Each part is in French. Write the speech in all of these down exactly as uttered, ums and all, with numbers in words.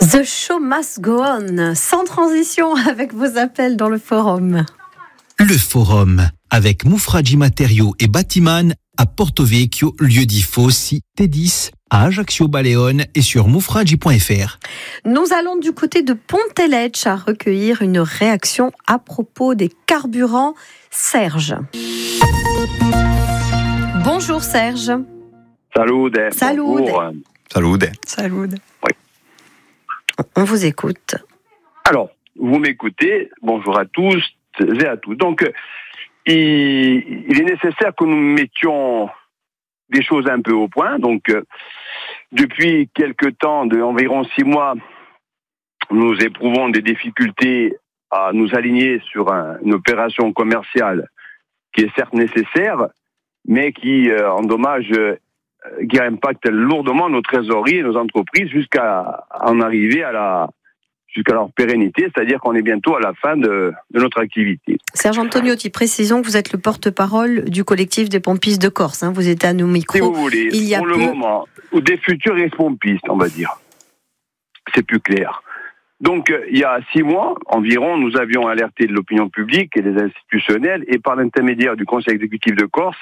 The show must go on, sans transition avec vos appels dans le forum. Le forum, avec Moufradji Matériaux et Batiman à Porto Vecchio, lieu-dit Fossi, T dix, à Ajaccio Baleone et sur moufradji point f r. Nous allons du côté de Ponteletsch à recueillir une réaction à propos des carburants. Serge. Bonjour Serge. Salut. Salut. Salut. Salut. Oui. On vous écoute. Alors, vous m'écoutez. Bonjour à tous et à tous. Donc, il, il est nécessaire que nous mettions des choses un peu au point. Donc, euh, depuis quelque temps, de environ six mois, nous éprouvons des difficultés à nous aligner sur un, une opération commerciale qui est certes nécessaire, mais qui euh, endommage, euh, qui impacte lourdement nos trésoreries et nos entreprises jusqu'à en arriver à la jusqu'à leur pérennité, c'est-à-dire qu'on est bientôt à la fin de, de notre activité. Serge Antoniotti, précisons que vous êtes le porte-parole du collectif des pompistes de Corse. Hein. Vous êtes à nos micros. Si vous voulez, il y a pour peu... le moment, ou des futurs pompistes, on va dire. C'est plus clair. Donc, il y a six mois environ, nous avions alerté de l'opinion publique et des institutionnels, et par l'intermédiaire du Conseil exécutif de Corse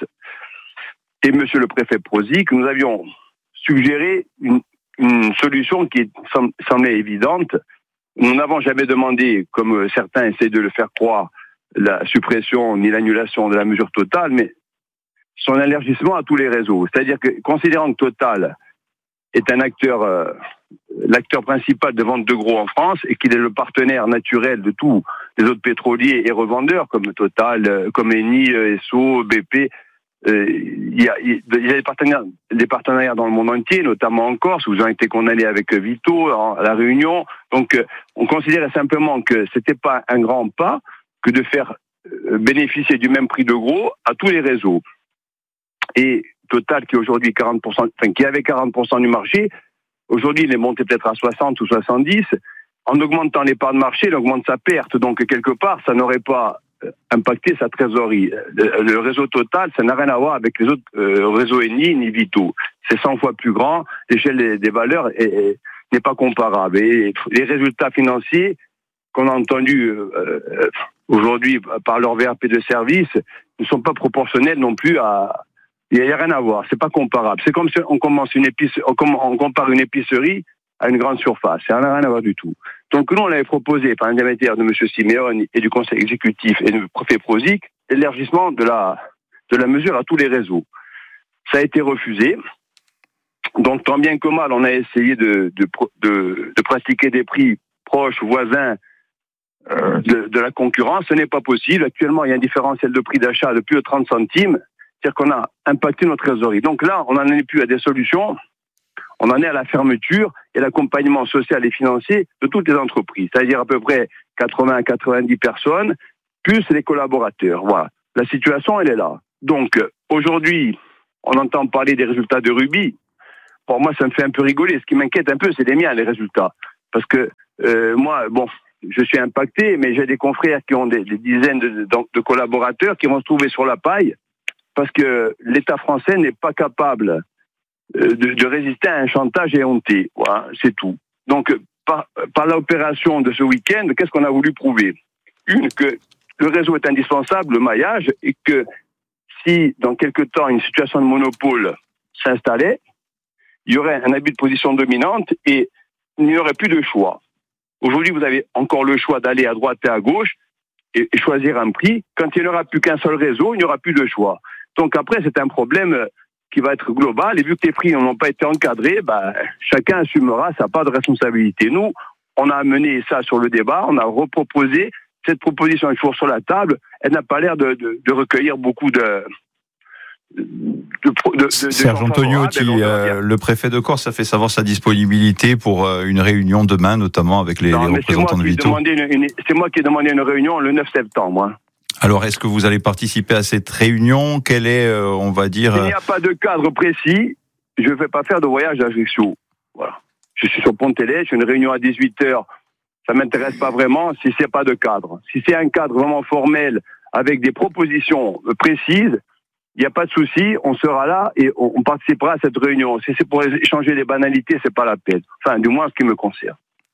et Monsieur le préfet Prozic, nous avions suggéré une, une solution qui semblait évidente. Nous n'avons jamais demandé, comme certains essaient de le faire croire, la suppression ni l'annulation de la mesure Total, mais son élargissement à tous les réseaux. C'est-à-dire que, considérant que Total est un acteur, euh, l'acteur principal de vente de gros en France et qu'il est le partenaire naturel de tous les autres pétroliers et revendeurs comme Total, euh, comme Eni, euh, Esso, B P. Euh, il y a, il y a des partenaires, des partenariats dans le monde entier, notamment en Corse, où ils ont été condamnés avec Vito à la Réunion. Donc, euh, on considérait simplement que c'était pas un grand pas que de faire euh, bénéficier du même prix de gros à tous les réseaux. Et Total, qui est aujourd'hui quarante pour cent, enfin, qui avait quarante pour cent du marché, aujourd'hui, il est monté peut-être à soixante ou soixante-dix. En augmentant les parts de marché, il augmente sa perte. Donc, quelque part, ça n'aurait pas impacté sa trésorerie. Le, le réseau Total, ça n'a rien à voir avec les autres euh, réseaux Eni ni Vito. C'est cent fois plus grand. L'échelle des, des valeurs est, est, n'est pas comparable. Et les résultats financiers qu'on a entendus euh, aujourd'hui par leur V R P de service ne sont pas proportionnels non plus à... Il n'y a rien à voir, c'est pas comparable. C'est comme si on commence une épice, on compare une épicerie à une grande surface. Ça n'a rien à voir du tout. Donc nous, on l'avait proposé par l'intermédiaire de M. Simeone et du Conseil exécutif et du préfet Prozic, l'élargissement de la, de la mesure à tous les réseaux. Ça a été refusé. Donc tant bien que mal, on a essayé de, de, de, de pratiquer des prix proches, voisins euh, de, de la concurrence. Ce n'est pas possible. Actuellement, il y a un différentiel de prix d'achat de plus de trente centimes. C'est-à-dire qu'on a impacté notre trésorerie. Donc là, on n'en est plus à des solutions, on en est à la fermeture et l'accompagnement social et financier de toutes les entreprises, c'est-à-dire à peu près quatre-vingts à quatre-vingt-dix personnes, plus les collaborateurs. Voilà, la situation, elle est là. Donc, aujourd'hui, on entend parler des résultats de Ruby. Pour moi, ça me fait un peu rigoler. Ce qui m'inquiète un peu, c'est les miens, les résultats. Parce que euh, moi, bon, je suis impacté, mais j'ai des confrères qui ont des, des dizaines de, de, de collaborateurs qui vont se trouver sur la paille, parce que l'État français n'est pas capable de, de résister à un chantage éhonté. Voilà, c'est tout. Donc, par, par l'opération de ce week-end, qu'est-ce qu'on a voulu prouver ? Une, que le réseau est indispensable, le maillage, et que si, dans quelque temps, une situation de monopole s'installait, il y aurait un abus de position dominante et il n'y aurait plus de choix. Aujourd'hui, vous avez encore le choix d'aller à droite et à gauche et, et choisir un prix. Quand il n'y aura plus qu'un seul réseau, il n'y aura plus de choix. Donc après, c'est un problème qui va être global. Et vu que les prix n'ont pas été encadrés, bah, chacun assumera sa part de responsabilité. Nous, on a amené ça sur le débat, on a reproposé. Cette proposition est toujours sur la table. Elle n'a pas l'air de, de, de recueillir beaucoup de... De, de, de, Serge Antoniotti, euh, le préfet de Corse a fait savoir sa disponibilité pour euh, une réunion demain, notamment avec les, non, les représentants de Vito. Une, une, c'est moi qui ai demandé une réunion le neuf septembre. Hein. Alors, est-ce que vous allez participer à cette réunion ? Quel est, euh, on va dire... S'il n'y a pas de cadre précis, je ne vais pas faire de voyage à Ajaccio. Voilà. Je suis sur Ponteletsch, une réunion à dix-huit heures, ça ne m'intéresse pas vraiment si ce n'est pas de cadre. Si c'est un cadre vraiment formel, avec des propositions précises, il n'y a pas de souci, on sera là et on participera à cette réunion. Si c'est pour échanger des banalités, c'est pas la peine. Enfin, du moins, ce qui me concerne.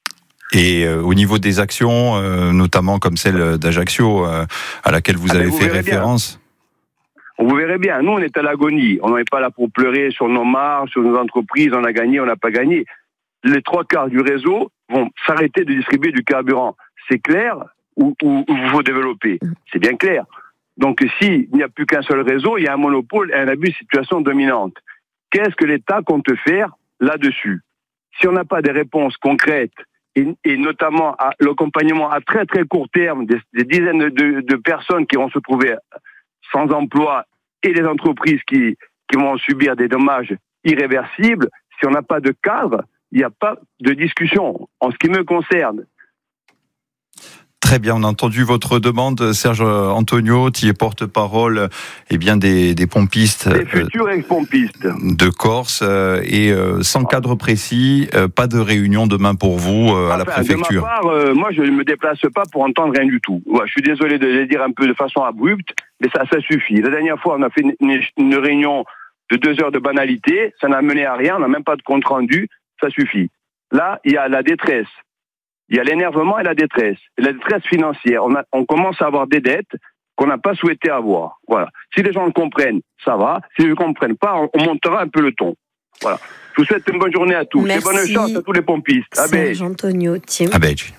Et euh, au niveau des actions, euh, notamment comme celle d'Ajaccio, euh, à laquelle vous ah avez ben vous fait référence. Bien. Vous verrez bien, nous on est à l'agonie. On n'est pas là pour pleurer sur nos marges, sur nos entreprises, on a gagné, on n'a pas gagné. Les trois quarts du réseau vont s'arrêter de distribuer du carburant. C'est clair ou il faut développer? C'est bien clair. Donc s'il n'y a plus qu'un seul réseau, il y a un monopole et un abus de situation dominante. Qu'est-ce que l'État compte faire là-dessus? Si on n'a pas des réponses concrètes, et, et notamment à, l'accompagnement à très très court terme des, des dizaines de, de personnes qui vont se trouver sans emploi et les entreprises qui, qui vont subir des dommages irréversibles, si on n'a pas de cadre, il n'y a pas de discussion. En ce qui me concerne, très bien, on a entendu votre demande, Serge Antonio, qui est porte-parole eh bien, des, des pompistes. Des futurs ex-pompistes. De Corse. Euh, et euh, sans cadre précis, euh, pas de réunion demain pour vous euh, à enfin, la préfecture. De ma part, euh, moi je ne me déplace pas pour entendre rien du tout. Ouais, je suis désolé de le dire un peu de façon abrupte, mais ça, ça suffit. La dernière fois, on a fait une, une réunion de deux heures de banalité, ça n'a mené à rien, on n'a même pas de compte rendu, ça suffit. Là, il y a la détresse. Il y a l'énervement et la détresse. Et la détresse financière. On, a, on commence à avoir des dettes qu'on n'a pas souhaité avoir. Voilà. Si les gens le comprennent, ça va. Si ils ne comprennent pas, on, on montera un peu le ton. Voilà. Je vous souhaite une bonne journée à tous. Merci. Et bonne chance à tous les pompistes. Serge Antonio. Abedji.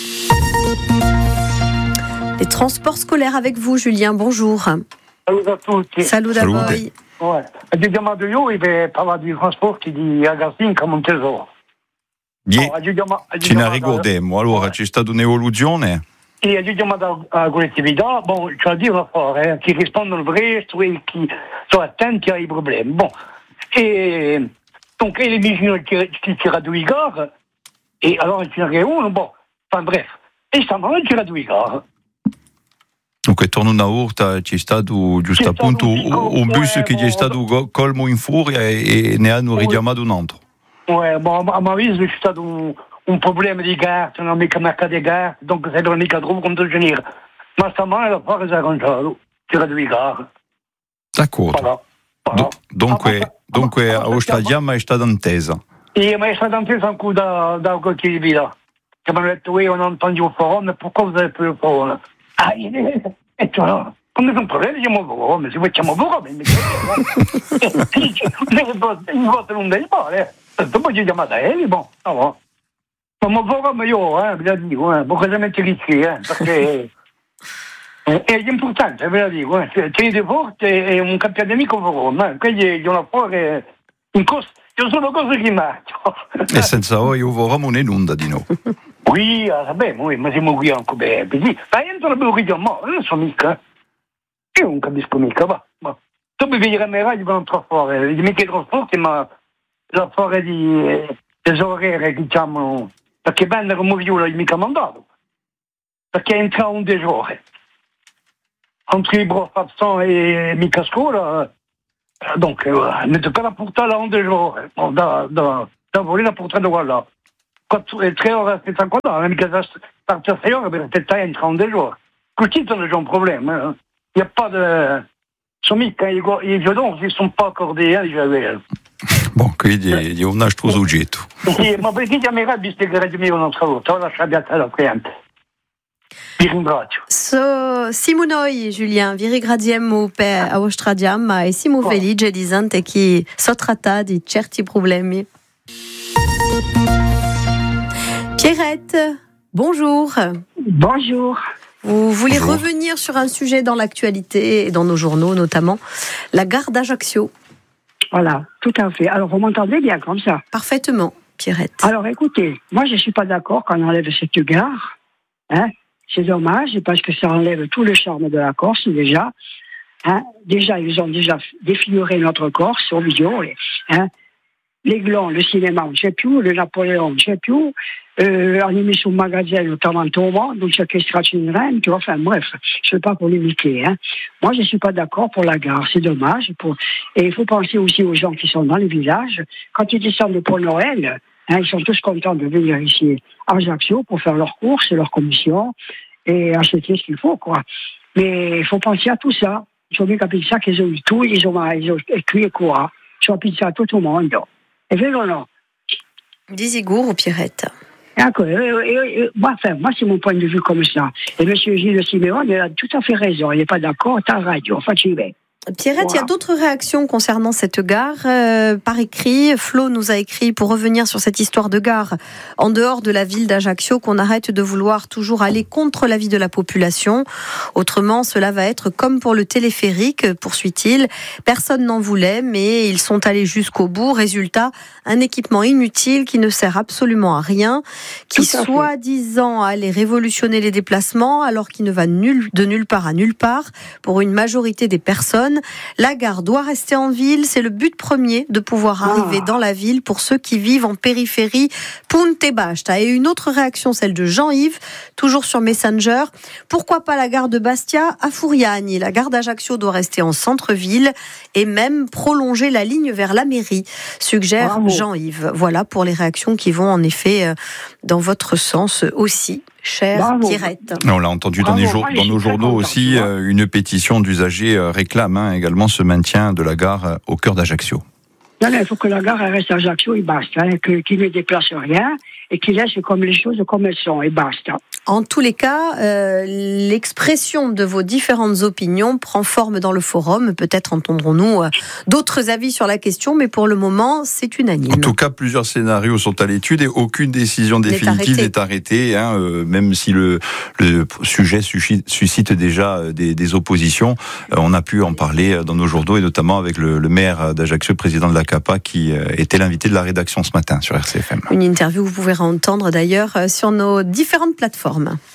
Les transports scolaires avec vous, Julien. Bonjour. Salut à tous. Salut d'abord. Ouais. Andiamo da io e parlare di trasporti di ragazzini come un tesoro. Yeah. Ce ne ricordiamo, allora c'è stata un'evoluzione. E aiutiamo la collettività, bon, c'è da dire fare, eh, che rispondono presto e che sono attenti ai problemi. Bon. E donc le misure che ci radouillent gare, e allora ce n'è uno, bon, enfin bref, e stiamo ci radouillent gare. Dunque, torno una volta c'è stato giusto appunto un bus che è stato colmo in furia e ne hanno richiamato un altro. Ouais, bon, à mon avis, c'è stato un, un problema di carte, non mica marca di carte, donc c'est non mica trop comme de venir. Ma stamattina la fare si è arrangiato, si era di carte. D'accordo. Voilà. Voilà. Dunque, ah, dunque a Ostradiama è stata intesa. Sì, ma è stata intesa anche da, da qualche vita. Che mi hanno detto, oui, on a entendu le forum, mais pourquoi vous avez plus le forum? Ah, e tu vois, come non problema, diciamo il forum, se facciamo il forum, une volta non devi fare. Dopo ci chiamate a Eli, bon, no. Ma il forum io, eh, ve la dico, eh, pochamente ricchi, eh, perché è, è importante, ve la dico, eh, tenete forte e un campionato amico forum, eh, quelli di una fuori in costa. Io sono cose che immagino. E senza voi il forum non è nulla di noi. Oui, sappiamo, ma siamo qui anche bene. Ma io non l'avevo chiamato, non so mica. Io non capisco mica, va. ma. Dopo vedere me radio vanno troppo fuori, di mica trasporti, ma la fuori di tesorere, diciamo, perché bene come io l'ho mica mandato. Perché entra un dei giorni. Entre i prof absents e mica scuola, donc, euh, ne tocca la portare a un dei giorni. Da, da, da volere la portare da là. Tre ore senza quadrare, mica partir sei ore per aspettare entra un dei giorni. Così sono già un problema. Il n'y a pas de... Sono mica, i violons ne sono pas accordés, hein, j'avais. Bon, quindi è un altro soggetto. Sì, ma perché chiamerà visto che radio un'altra volta? Ora lasciate la cliente. Vi ringrazio. So, siamo noi, Julien, vi ringraziamo per Austradiam e siamo felici di sentire che si tratta di certi problemi. Pierrette, bonjour. Bonjour. Vous voulez Bonjour. revenir sur un sujet dans l'actualité et dans nos journaux notamment, la gare d'Ajaccio. Voilà, tout à fait. Alors, vous m'entendez bien comme ça? Parfaitement, Pierrette. Alors, écoutez, moi, je ne suis pas d'accord qu'on enlève cette gare. Hein. C'est dommage, parce que ça enlève tout le charme de la Corse, déjà. Hein. Déjà, ils ont déjà défiguré notre Corse au vidéo. Hein. L'Aiglon, le cinéma, on ne sait plus. Le Napoléon, on ne sait plus. Euh, on est mis sous magasin, notamment Thomas, donc c'est qu'est-ce une reine, tu vois, enfin bref, je ne sais pas pour limiter, hein. Moi, je ne suis pas d'accord pour la gare, c'est dommage. Pour... Et il faut penser aussi aux gens qui sont dans les villages. Quand ils descendent pour Noël, hein, ils sont tous contents de venir ici à Ajaccio pour faire leurs courses et leurs commissions et acheter ce qu'il faut, quoi. Mais il faut penser à tout ça. Ils ont bien capté ça, qu'ils ont eu tout, ils ont, ils ont écrit quoi. Ils ont appris ça à tout le monde. Et venons-nous. Disigour ou Pierrette? D'accord. Et, et, et, moi, enfin, moi, c'est mon point de vue comme ça. Et M. Gilles Siméon, il a tout à fait raison. Il n'est pas d'accord. T'as radio. Enfin, tu y vas. Pierrette, voilà. Il y a d'autres réactions concernant cette gare. Euh, par écrit, Flo nous a écrit, pour revenir sur cette histoire de gare, en dehors de la ville d'Ajaccio, qu'on arrête de vouloir toujours aller contre l'avis de la population. Autrement, cela va être comme pour le téléphérique, poursuit-il. Personne n'en voulait, mais ils sont allés jusqu'au bout. Résultat, un équipement inutile qui ne sert absolument à rien, qui soi-disant allait révolutionner les déplacements, alors qu'il ne va nul, de nulle part à nulle part, pour une majorité des personnes. La gare doit rester en ville, c'est le but premier de pouvoir arriver ah. dans la ville pour ceux qui vivent en périphérie. Punte Basta. Et une autre réaction, celle de Jean-Yves, toujours sur Messenger. Pourquoi pas la gare de Bastia à Fouriani? La gare d'Ajaccio doit rester en centre-ville et même prolonger la ligne vers la mairie, suggère Bravo. Jean-Yves. Voilà pour les réactions qui vont en effet dans votre sens aussi. Cher Pierrette. On l'a entendu dans, jour, dans nos journaux aussi, euh, une pétition d'usagers euh, réclame hein, également ce maintien de la gare euh, au cœur d'Ajaccio. Non, non, il faut que la gare reste à Ajaccio et basta, hein, que, qu'il ne déplace rien et qu'il laisse comme les choses comme elles sont et basta. En tous les cas, euh, l'expression de vos différentes opinions prend forme dans le forum. Peut-être entendrons-nous euh, d'autres avis sur la question, mais pour le moment, c'est unanime. En tout cas, plusieurs scénarios sont à l'étude et aucune décision définitive n'est arrêtée, hein, euh, même si le, le sujet suscite déjà des, des oppositions. Euh, on a pu en parler dans nos journaux et notamment avec le, le maire d'Ajaccio, le président de la C A P A, qui euh, était l'invité de la rédaction ce matin sur R C F M. Une interview que vous pouvez entendre d'ailleurs sur nos différentes plateformes.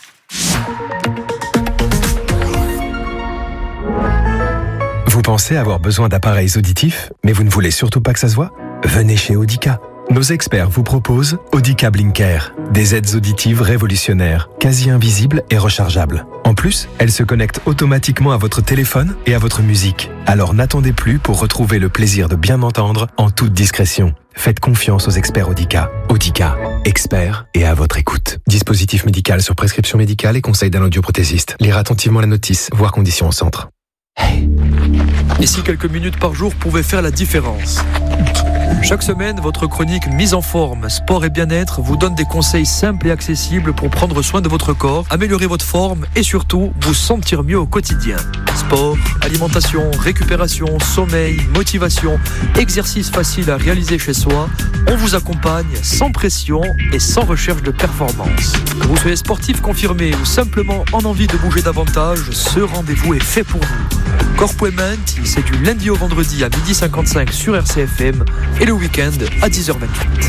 Vous pensez avoir besoin d'appareils auditifs, mais vous ne voulez surtout pas que ça se voit ? Venez chez Audica. Nos experts vous proposent Audica Blinker, des aides auditives révolutionnaires, quasi invisibles et rechargeables. En plus, elles se connectent automatiquement à votre téléphone et à votre musique. Alors n'attendez plus pour retrouver le plaisir de bien entendre en toute discrétion. Faites confiance aux experts Audica. Audica, experts et à votre écoute. Dispositif médical sur prescription médicale et conseil d'un audioprothésiste. Lire attentivement la notice, voir conditions au centre. Hey. Et si quelques minutes par jour pouvaient faire la différence ? Chaque semaine, votre chronique Mise en forme, sport et bien-être vous donne des conseils simples et accessibles pour prendre soin de votre corps, améliorer votre forme et surtout vous sentir mieux au quotidien. Sport, alimentation, récupération, sommeil, motivation, exercices faciles à réaliser chez soi, on vous accompagne sans pression et sans recherche de performance. Que vous soyez sportif confirmé ou simplement en envie de bouger davantage, ce rendez-vous est fait pour vous. Corpo et Menti, c'est du lundi au vendredi à midi cinquante-cinq sur R C F M et le week-end à dix heures vingt-huit.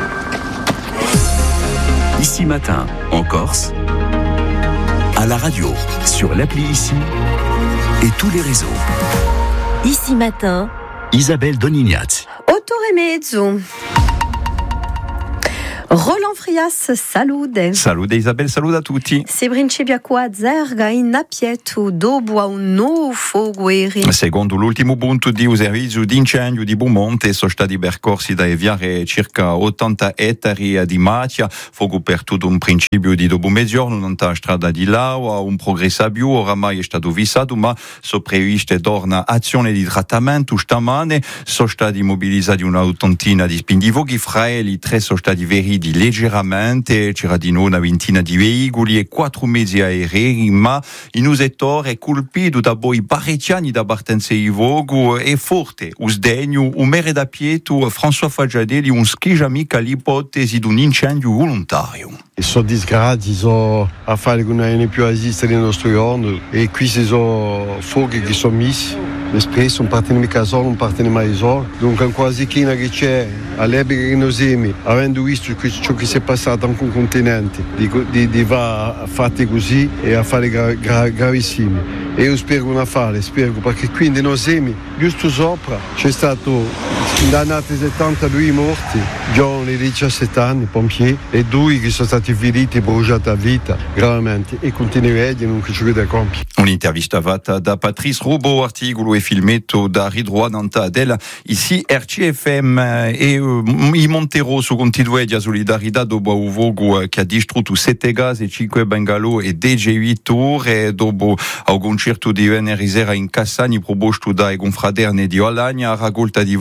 Ici Matin, en Corse, à la radio, sur l'appli Ici et tous les réseaux. Ici Matin, Isabelle Donignaz. Otto Remezzo. Roland Frias, salute. Salute Isabelle, salute a tutti. Se principia qua zerga in appietu dopo a un nuovo fogueri. Secondo l'ultimo punto di un servizio di incendio di Beaumonte sono stati percorsi da evitare circa ottanta ettari di macchia, fuoco per tutto un principio di dopo mezzogiorno, non c'è strada di lauo, un progresso più, oramai è stato fissato, ma sono previste torna azione di trattamento stamane, sono stati mobilizzati una ottantina di spindifuochi, fra i tre sono stati feriti leggermente, c'era di nuovo una ventina di veicoli e quattro mezzi aerei, ma in un settore colpito da poi parecchi anni da partenza di fuoco e forte, un sdegno, un mere da pieto, François Fagiadelli, un schiggia mica l'ipotesi di un incendio volontario. Sono disperati, sono a fare che non è più a esistere nel nostro mondo e qui ci sono fuochi che sono messi, spesso non partono mica solo, non partono mai solo, dunque quasi chi che c'è all'epoca che noi siamo, avendo visto ciò che si è passato anche un continente, di, di, di va fatti così e a fare gra, gra, gravissimi. E io spero una fare, spero perché quindi noi siamo giusto sopra, c'è stato dannati settantadue morti, giovani di diciassette anni, pompieri, e due che sono stati feriti e bruciati a vita, gravemente, e continueremo non che ci vede a compiere. Un'intervista fatta da Patrice Roubaud, articolo e filmetto da Ridroa Nanta Adela, ici R C F M e uh, i Montero su continue di solidarietà dopo un fuoco che ha distrutto sette gas e cinque bungalow e diciotto ore dopo un concerto di venerdì sera in Cassani proposto dai confraternei di Alagna, raccolta di fondi a Francia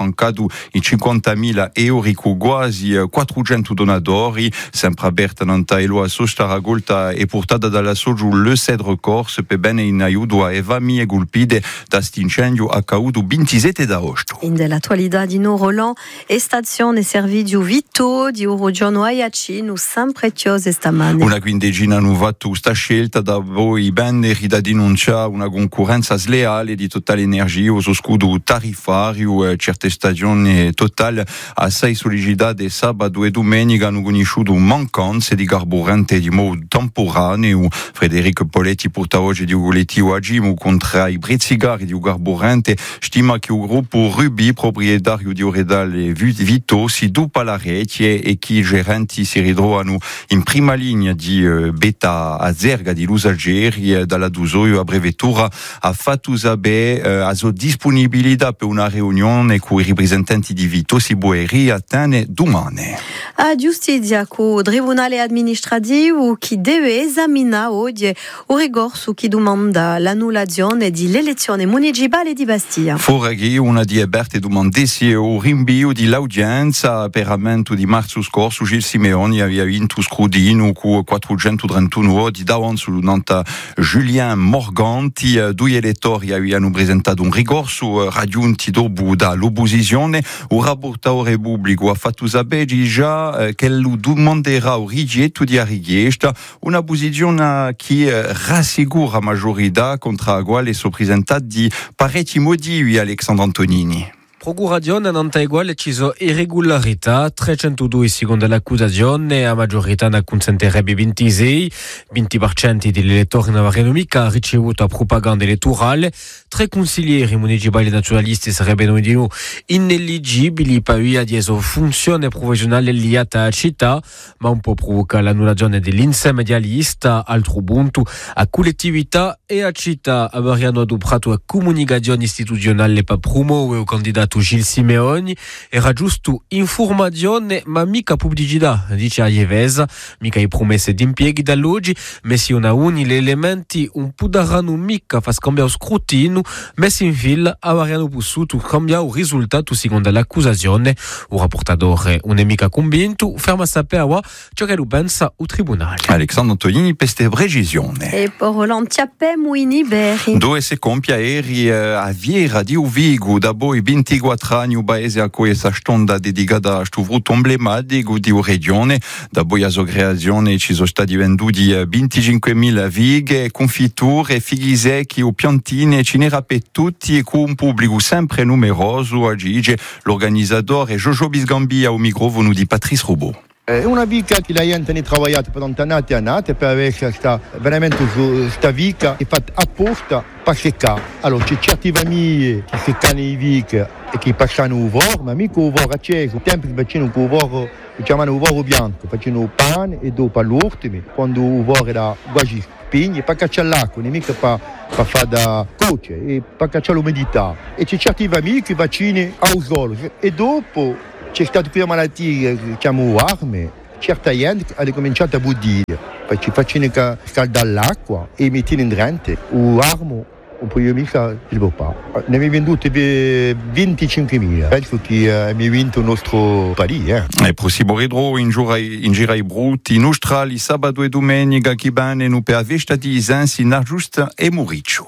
affiancato i cinquantamila euro con quasi quattrocento donatori, sempre aperta nanta elo a sosta ragolta e portata dalla Sogiu Le Cedre Corse per bene in aiuto a evamie colpite da st'incendio accaduto ventisette d'agosto. In dell'attualità di no Roland e stazione servizio Vito di Urogiano Aiaci nu sempre tiose stamane. Una quindicina hanno fatto sta scelta da voi bene da denunciare una concorrenza sleale di Total Energia o scudo tariffario, certe stagioni Total a sei sollecitati sabato e domenica hanno conosciuto mancanze di carburante di modo temporaneo. Federico Poletti, portavoce di collettivo Agimo contro i prezzigari di carburante, stima che il gruppo Ruby, proprietario di Oredale Vito, si dupa la rete e che i gerenti si ritrovano in prima linea di uh, beta a zerga di usageri dalla Dusoio a brevettura ha fatto sapere uh, a sua disponibilità per una riunione con i rappresentanti di Vito si può riattendere domani. A giustizia con tribunale amministrativo che deve esaminare oggi il ricorso che domanda l'annullazione dell'elezione municipale di Bastia. Fuori una di aperte domandesi o rinvio di l'audienza per aumento di marzo scorso Gil Simeoni aveva vinto scrutino con quattrocentotrentuno voti davanti sull'unanta Julien Morganti. Due elettori avevano presentato un ricorso raggiunti dopo dall'opposizione. Il rapportatore pubblico ha fatto sapere già che lo domanderà il rigetto di richiesta, una posizione che rassicura la maggiorità contro la quale sono presentati parecchi motivi. Alexandre Antonini. Procurazione non ha uguale deciso irregolarità, trecentodue secondo l'accusazione, a maggiorità ne consentirebbe ventisei, venti per cento degli elettori non avrebbero mica ricevuto propaganda elettorale, tre consiglieri municipali nazionalisti sarebbero di nuovo ineligibili per via di sua funzione professionale legata alla città, ma un po' provoca l'annullazione dell'insieme medialista, altro punto, a collettività e a città avranno adoprato a comunicazione istituzionale per promuovere il candidato Gil Simeoni. Era giusto informazione ma mica pubblicità, dice Aievesa, mica i promesse di impieghi dall'oggi, messi una uni gli elementi un po' daranno mica fa scambiare scrutino, messi in fila avranno potuto cambiare il risultato secondo l'accusazione. Il rapportatore non è mica convinto, ferma a sapere ciò che lo pensa il tribunale. Alexandre Antonini per questa precisione. E per Roland Tiappè Muini Beri. Due si compia ieri a Viera di Uvigo, da poi ventiquattro anni il paese a cui questa stonda dedicata a questo frutto emblematico di regione. Da poi a sua creazione ci sono stati venduti venticinquemila vighe, confiture, fighi secchi o piantine, ce n'era per tutti e con un pubblico sempre numeroso. A Gigi, l'organizzatore Jojo Bisgambia au microfono di Patrice Robot. È una vita che la gente ha lavorato per tanti anni per avere questa, veramente questa vita che è fatta apposta per seccare. Allora c'è certe famiglie che seccano i vite e che passano il voro, ma mica il voro acceso. Il tempo che facciano il voro, lo chiamano il voro bianco, facciano il pane e dopo l'ultimo, quando il voro era quasi spegno, per cacciare l'acqua, non mica per, per fare da coce, e per cacciare l'umidità. E c'è certe famiglie che vaccinano al sole e dopo c'è stata più malattia che chiamiamo arme, certa gente ha cominciato a buddire, perché facendo scaldare l'acqua e mettendo in rente, l'armo un po' io mica si può fare. Ne abbiamo venduti venticinquemila, penso che abbiamo vinto il nostro pari. Eh. È possibile ridro in giro ai brutti, in Australia, sabato e domenica, che bene, non per avere stati i sensi, Nargiusta e Muriccio.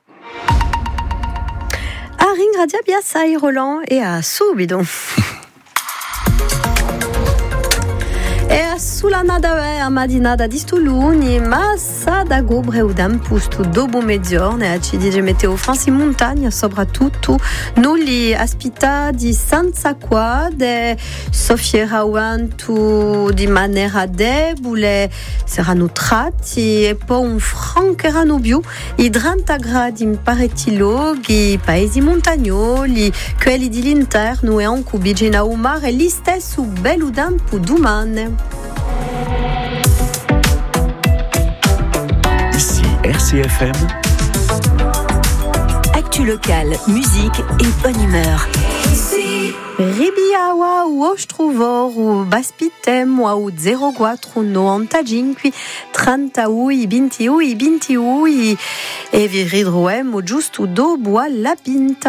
A ringraziare Biasai Roland e a subito. E sulla nada a madinada di stuluni, ma sa da gobre o dam pusto dopo mezz'ora a ci dice meteo France in montagna, soprattutto nulli aspitati senza qua de soffieranno di maniera debole, saranno tratti e poi un francheranno più i trenta gradi in parecchi luoghi, paesi montagnoli, quelli di l'interno e anche vicino al mare, gli stesso bello tempo domani. Ici R C F M. Actu locale, musique et bonne humeur. Ribiawa u Ostruvor u Baspitem u zero quattro novantacinque trentaui ventiui ventiui e vi ridroem giusto dopo la pinta.